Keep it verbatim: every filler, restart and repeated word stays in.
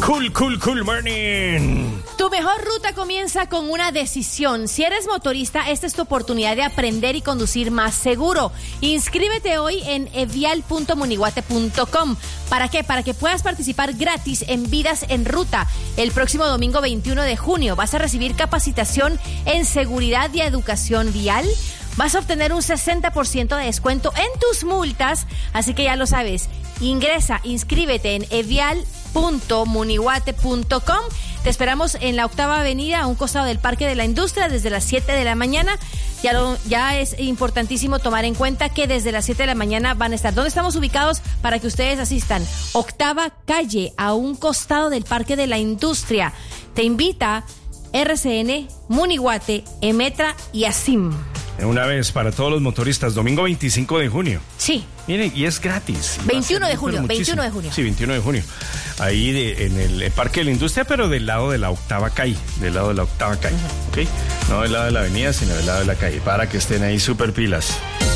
Cool, cool, cool morning. Tu mejor ruta comienza con una decisión. Si eres motorista, esta es tu oportunidad de aprender y conducir más seguro. Inscríbete hoy en evial punto moniguate punto com. ¿Para qué? Para que puedas participar gratis en Vidas en Ruta. El próximo domingo veintiuno de junio vas a recibir capacitación en seguridad y educación vial. Vas a obtener un sesenta por ciento de descuento en tus multas. Así que ya lo sabes. Ingresa, inscríbete en evial punto moniguate punto com. Te esperamos en la Octava Avenida, a un costado del Parque de la Industria, desde las siete de la mañana. Ya, lo, ya es importantísimo tomar en cuenta que desde las siete de la mañana van a estar. ¿Dónde estamos ubicados para que ustedes asistan? Octava Calle, a un costado del Parque de la Industria. Te invita R C N, Moniguate, Emetra y ASIM. Una vez para todos los motoristas, domingo veinticinco de junio. Sí. Miren, y es gratis. veintiuno de junio, veintiuno de junio. Sí, veintiuno de junio. Ahí de, en el Parque de la Industria, pero del lado de la Octava Calle. Del lado de la Octava Calle, uh-huh. ¿Ok? No del lado de la avenida, sino del lado de la calle. Para que estén ahí súper pilas.